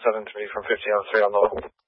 7 to me from 15 on 3 on the